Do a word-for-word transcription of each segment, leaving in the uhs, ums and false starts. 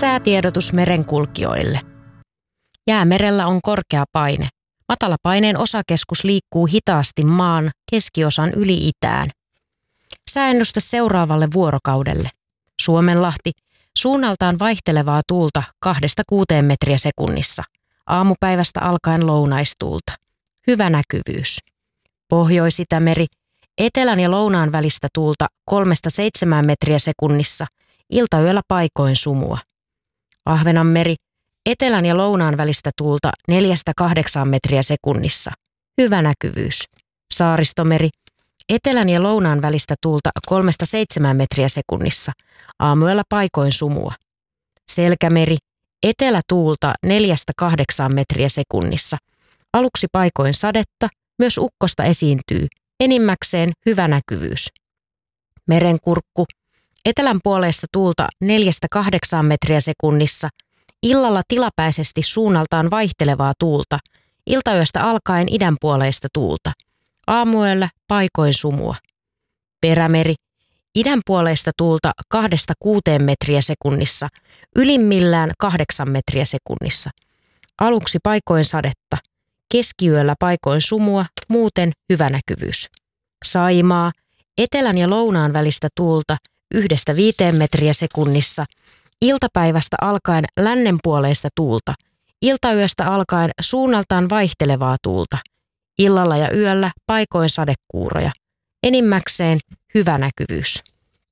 Säätiedotus merenkulkijoille. Jäämerellä on korkea paine. Matalapaineen osakeskus liikkuu hitaasti maan keskiosan yli itään. Sääennuste seuraavalle vuorokaudelle. Suomenlahti, suunnaltaan vaihtelevaa tuulta kahdesta kuuteen metriä sekunnissa. Aamupäivästä alkaen lounaistuulta. Hyvä näkyvyys. Pohjois-Itämeri, etelän ja lounaan välistä tuulta kolmesta seitsemään metriä sekunnissa. Iltayöllä paikoin sumua. Ahvenanmeri, etelän ja lounaan välistä tuulta neljästä kahdeksaan metriä sekunnissa. Hyvä näkyvyys. Saaristomeri, etelän ja lounaan välistä tuulta kolmesta seitsemään metriä sekunnissa. Aamuyöllä paikoin sumua. Selkämeri, etelätuulta neljästä kahdeksaan metriä sekunnissa. Aluksi paikoin sadetta, myös ukkosta esiintyy. Enimmäkseen hyvä näkyvyys. Merenkurkku, etelän puoleista tuulta neljästä kahdeksaan metriä sekunnissa. Illalla tilapäisesti suunnaltaan vaihtelevaa tuulta. Iltayöstä alkaen idän puoleista tuulta. Aamuyöllä paikoin sumua. Perämeri, idän puoleista tuulta kahdesta kuuteen metriä sekunnissa. Ylimmillään kahdeksan metriä sekunnissa. Aluksi paikoin sadetta. Keskiyöllä paikoin sumua, muuten hyvä näkyvyys. Saimaa, etelän ja lounaan välistä tuulta yhdestä viiteen metriä sekunnissa. Iltapäivästä alkaen lännenpuoleista tuulta. Iltayöstä alkaen suunnaltaan vaihtelevaa tuulta. Illalla ja yöllä paikoin sadekuuroja. Enimmäkseen hyvä näkyvyys.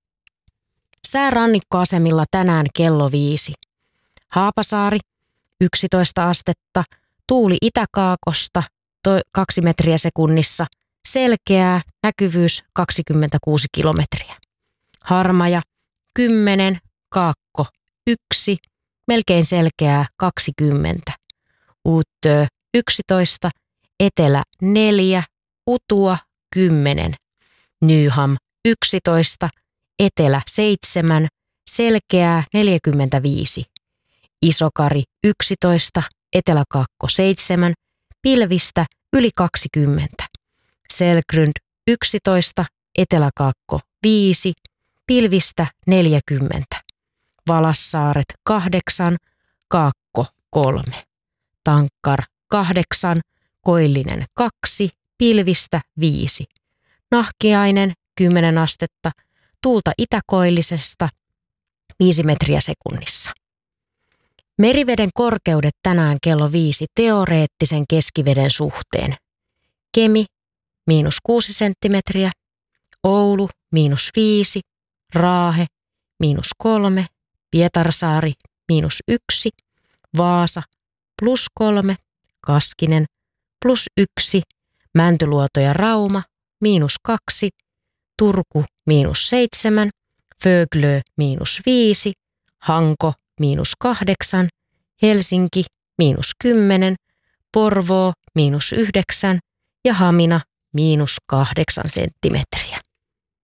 Sää rannikkoasemilla tänään kello viisi. Haapasaari, yksitoista astetta. Tuuli itäkaakosta, kaksi metriä sekunnissa. Selkeää, näkyvyys kaksikymmentäkuusi kilometriä. Harmaja, kymmenen, kaakko, yksi, melkein selkeää, kaksikymmentä. Uuttöö, yksitoista, etelä, neljä, utua, kymmenen. Nyham, yksitoista, etelä, seitsemän, selkeää, neljäkymmentäviisi. Isokari, yksitoista, eteläkaakko, seitsemän, pilvistä, yli kaksikymmentä. Selgrund, yksitoista, eteläkaakko, viisi, pilvistä, neljäkymmentä. Valassaaret, kahdeksan, kaakko, kolme. Tankkar, kahdeksan, koillinen, kaksi, pilvistä, viisi. Nahkiainen, kymmenen astetta, tuulta itäkoillisesta, viisi metriä sekunnissa. Meriveden korkeudet tänään kello viisi teoreettisen keskiveden suhteen. Kemi, miinus kuusi senttimetriä. Oulu, miinus viisi. Raahe, miinus kolme. Pietarsaari, miinus yksi. Vaasa, plus kolme. Kaskinen, plus yksi. Mäntyluoto ja Rauma, miinus kaksi. Turku, miinus seitsemän. Föglö, miinus viisi. Hanko, miinus kahdeksan, Helsinki, miinus kymmenen, Porvoo, miinus yhdeksän ja Hamina, miinus kahdeksan senttimetriä.